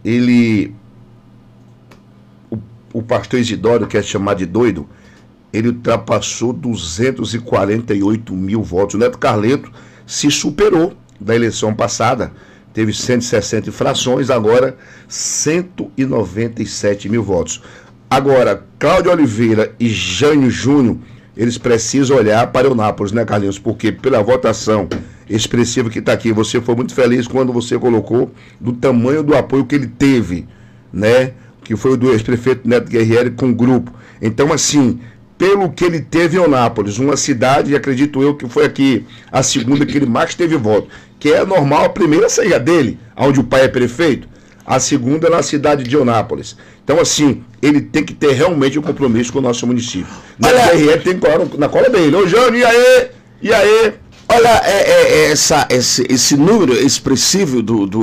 o pastor Isidoro, que é chamado de doido, ele ultrapassou 248 mil votos. O Neto Carleto se superou da eleição passada, teve 160 infrações, agora 197 mil votos. Agora, Cláudio Oliveira e Jânio Júnior, eles precisam olhar para Eunápolis, né, Carlinhos? Porque pela votação expressiva que está aqui, você foi muito feliz quando você colocou do tamanho do apoio que ele teve, né? Que foi o do ex-prefeito Neto Guerrieri com o grupo. Então, assim, pelo que ele teve em Eunápolis, uma cidade, acredito eu, que foi aqui a segunda que ele mais teve voto, que é normal, a primeira saída dele, onde o pai é prefeito, a segunda na cidade de Eunápolis. Então, assim, ele tem que ter realmente um compromisso com o nosso município. Na DRE tem na cola dele. Ô, Jânio, e aí? E aí? Olha, esse número expressivo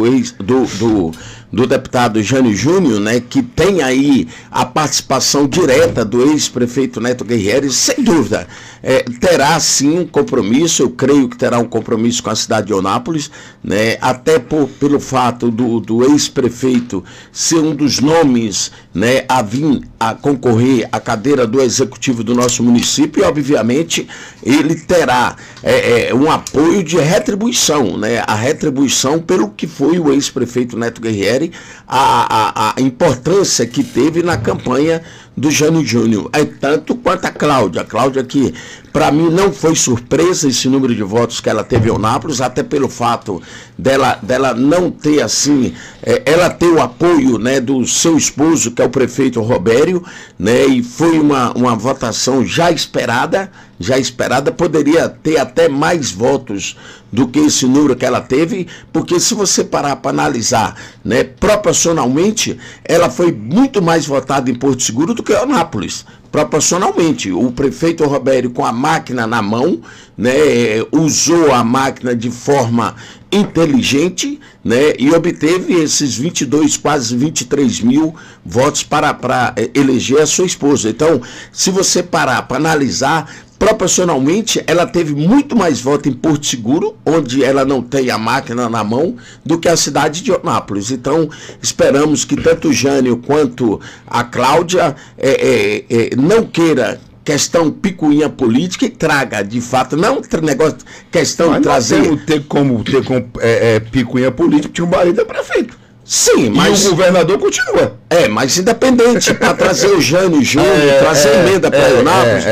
do deputado Jânio Júnior, né, que tem aí a participação direta do ex-prefeito Neto Guerrieri, sem dúvida, terá sim um compromisso, eu creio que terá um compromisso com a cidade de Eunápolis, né, até pelo fato do ex-prefeito ser um dos nomes, né, a vir a concorrer à cadeira do executivo do nosso município, e obviamente ele terá um apoio de retribuição, né, a retribuição pelo que foi o ex-prefeito Neto Guerrieri, a importância que teve na campanha do Jânio Júnior, tanto quanto a Cláudia. A Cláudia, que para mim não foi surpresa esse número de votos que ela teve em Eunápolis, até pelo fato dela não ter assim, ela ter o apoio, né, do seu esposo, que é o prefeito Robério, né, e foi uma votação já esperada, poderia ter até mais votos do que esse número que ela teve, porque se você parar para analisar, né, proporcionalmente, ela foi muito mais votada em Porto Seguro do que Eunápolis. Proporcionalmente, o prefeito Robério, com a máquina na mão, né, usou a máquina de forma inteligente, né, e obteve esses 22, quase 23 mil votos para eleger a sua esposa. Então, se você parar para analisar, proporcionalmente, ela teve muito mais voto em Porto Seguro, onde ela não tem a máquina na mão, do que a cidade de Eunápolis. Então, esperamos que tanto o Jânio quanto a Cláudia não queira questão picuinha política e traga, de fato, não negócio, questão de trazer... Não tem como ter picuinha política, porque o marido é prefeito. Sim, mas... E o governador continua. Mas independente, para trazer o Jânio Júnior, trazer emenda para Eunápolis,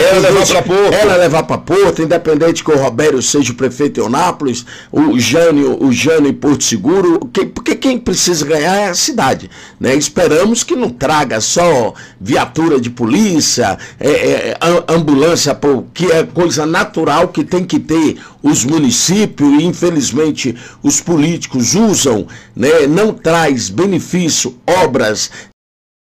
ela levar para Porto, independente que o Robério seja o prefeito de Eunápolis, o Jânio em Porto Seguro, porque quem precisa ganhar é a cidade, né? Esperamos que não traga só viatura de polícia, ambulância, que é coisa natural que tem que ter os municípios, e infelizmente os políticos usam, né? Não traz benefício, obras